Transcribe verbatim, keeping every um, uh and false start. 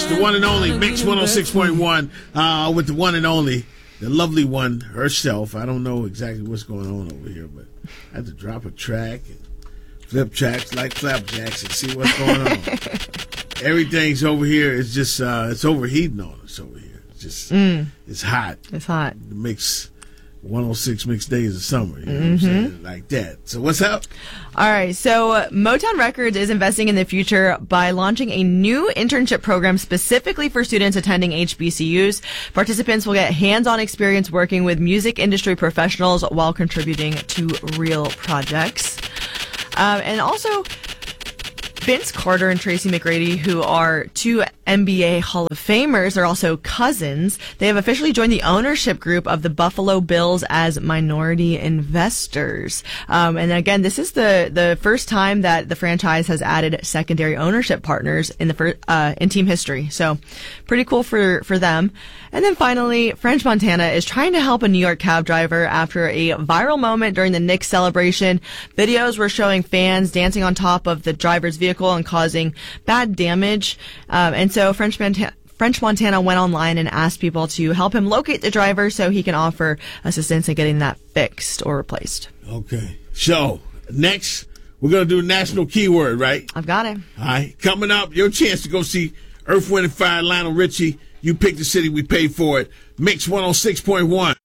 the one and only Mix one oh six point one uh, with the one and only, the lovely one herself. I don't know exactly what's going on over here, but I had to drop a track and flip tracks like flapjacks and see what's going on. Everything's over here. It's just, uh, it's overheating on us over here. It's just, mm. it's hot. It's hot. It makes one oh six mixed days of summer, you know mm-hmm. what I'm saying? Like that. So what's up? All right. So uh, Motown Records is investing in the future by launching a new internship program specifically for students attending H B C Us. Participants will get hands-on experience working with music industry professionals while contributing to real projects. Um, and also, Vince Carter and Tracy McGrady, who are two N B A Hall of Famers, are also cousins. They have officially joined the ownership group of the Buffalo Bills as minority investors. Um, and again, this is the, the first time that the franchise has added secondary ownership partners in the fir- uh, in team history. So, pretty cool for for them. And then finally, French Montana is trying to help a New York cab driver after a viral moment during the Knicks celebration. Videos were showing fans dancing on top of the driver's vehicle and causing bad damage. Um, and so French Montana, French Montana went online and asked people to help him locate the driver so he can offer assistance in getting that fixed or replaced. Okay. So, next, we're going to do National Keyword, right? I've got it. All right. Coming up, your chance to go see Earth, Wind and Fire, Lionel Richie. You pick the city, we pay for it. Mix one oh six point one.